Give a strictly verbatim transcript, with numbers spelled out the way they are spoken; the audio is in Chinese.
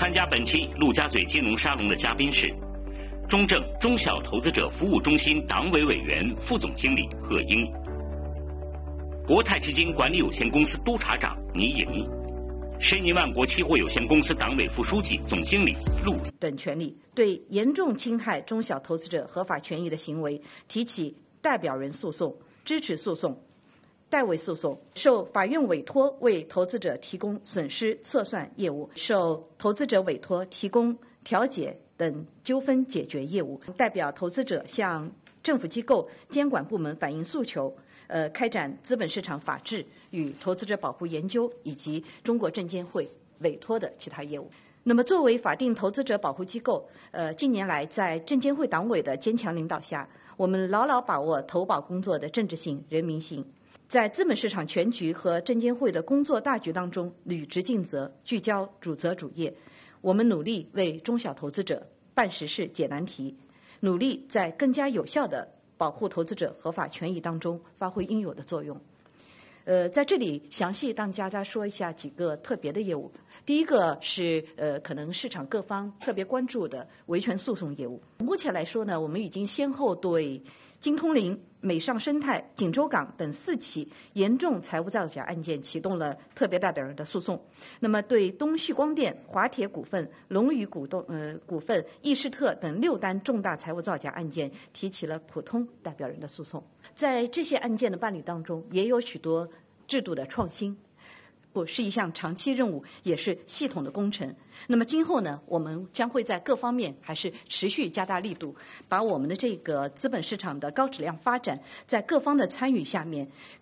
参加本期陆家嘴金融沙龙的嘉宾是中证中小投资者服务中心党委委员、副总经理贺英，国泰基金管理有限公司督察长倪颖，申银万国期货有限公司党委副书记、总经理陆等权利，对严重侵害中小投资者合法权益的行为提起代表人诉讼、支持诉讼、代为诉讼，受法院委托为投资者提供损失测算业务，受投资者委托提供调解等纠纷解决业务，代表投资者向政府机构、监管部门反映诉求，呃，开展资本市场法治与投资者保护研究以及中国证监会委托的其他业务。那么，作为法定投资者保护机构，呃，近年来在证监会党委的坚强领导下，我们牢牢把握投保工作的政治性、人民性，在资本市场全局和证监会的工作大局当中履职尽责，聚焦主责主业。我们努力为中小投资者办实事、解难题，努力在更加有效的保护投资者合法权益当中发挥应有的作用。呃，在这里详细让大家说一下几个特别的业务。第一个是呃，可能市场各方特别关注的维权诉讼业务。目前来说呢，我们已经先后对金通灵、美尚生态、锦州港等四起严重财务造假案件启动了特别代表人的诉讼。那么，对东旭光电、华铁股份、龙宇股东呃股份、易士特等六单重大财务造假案件提起了普通代表人的诉讼。在这些案件的办理当中，也有许多制度的创新。不是一项长期任务，也是系统的工程。那么今后呢，我们将会在各方面还是持续加大力度，把我们的这个资本市场的高质量发展，在各方的参与下面，